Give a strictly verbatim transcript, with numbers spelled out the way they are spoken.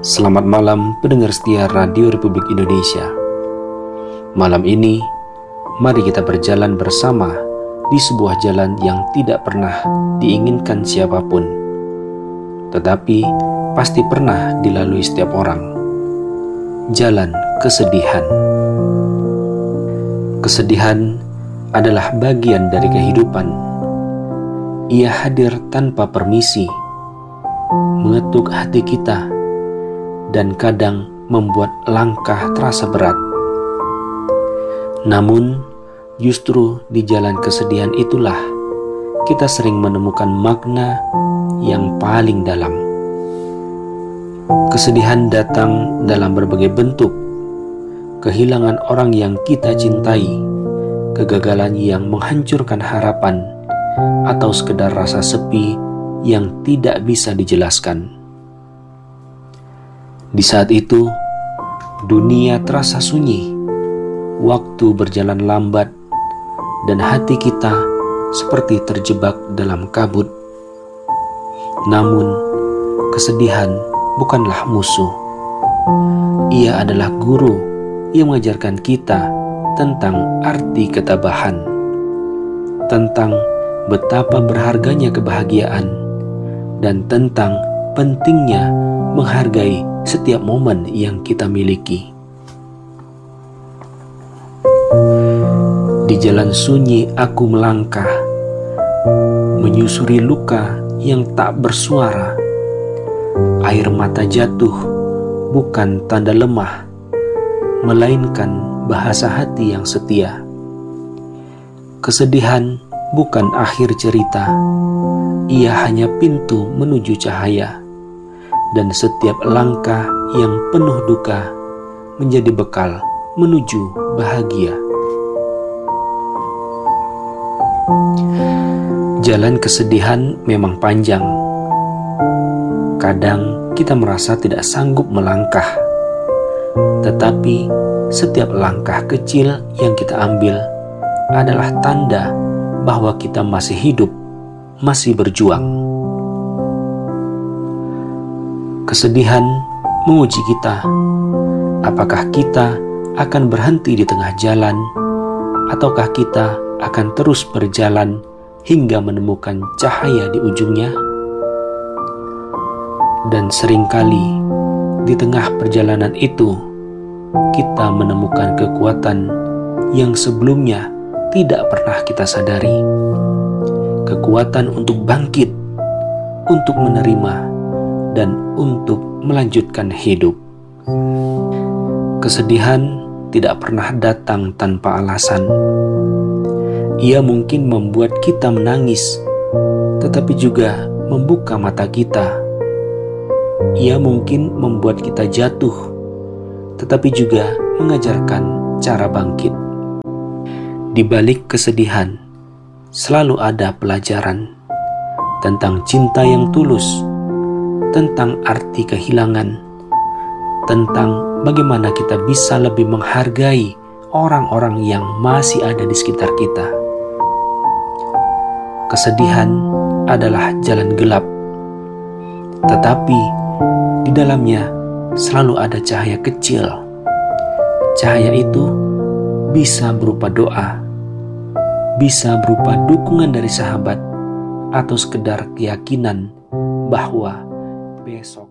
Selamat malam pendengar setia Radio Republik Indonesia. Malam ini, mari kita berjalan bersama di sebuah jalan yang tidak pernah diinginkan siapapun, tetapi pasti pernah dilalui setiap orang. Jalan kesedihan. Kesedihan adalah bagian dari kehidupan. Ia hadir tanpa permisi, mengetuk hati kita, dan kadang membuat langkah terasa berat. Namun, justru di jalan kesedihan itulah kita sering menemukan makna yang paling dalam. Kesedihan datang dalam berbagai bentuk: kehilangan orang yang kita cintai, kegagalan yang menghancurkan harapan, atau sekedar rasa sepi yang tidak bisa dijelaskan. Di saat itu, dunia terasa sunyi, waktu berjalan lambat, dan hati kita seperti terjebak dalam kabut. Namun, kesedihan bukanlah musuh. Ia adalah guru yang mengajarkan kita tentang arti ketabahan, tentang betapa berharganya kebahagiaan, dan tentang pentingnya menghargai setiap momen yang kita miliki. Di jalan sunyi aku melangkah, menyusuri luka yang tak bersuara. Air mata jatuh bukan tanda lemah, melainkan bahasa hati yang setia. Kesedihan bukan akhir cerita, ia hanya pintu menuju cahaya. Dan setiap langkah yang penuh duka menjadi bekal menuju bahagia. Jalan kesedihan memang panjang. Kadang kita merasa tidak sanggup melangkah, tetapi setiap langkah kecil yang kita ambil adalah tanda bahwa kita masih hidup, masih berjuang. Kesedihan menguji kita. Apakah kita akan berhenti di tengah jalan, ataukah kita akan terus berjalan hingga menemukan cahaya di ujungnya? Dan seringkali di tengah perjalanan itu, kita menemukan kekuatan yang sebelumnya tidak pernah kita sadari. Kekuatan untuk bangkit, untuk menerima, dan untuk melanjutkan hidup. Kesedihan tidak pernah datang tanpa alasan. Ia mungkin membuat kita menangis, tetapi juga membuka mata kita. Ia mungkin membuat kita jatuh, tetapi juga mengajarkan cara bangkit. Di balik kesedihan, selalu ada pelajaran tentang cinta yang tulus, tentang arti kehilangan, tentang bagaimana kita bisa lebih menghargai orang-orang yang masih ada di sekitar kita. Kesedihan adalah jalan gelap, tetapi di dalamnya selalu ada cahaya kecil. Cahaya itu bisa berupa doa, bisa berupa dukungan dari sahabat, atau sekedar keyakinan bahwa besok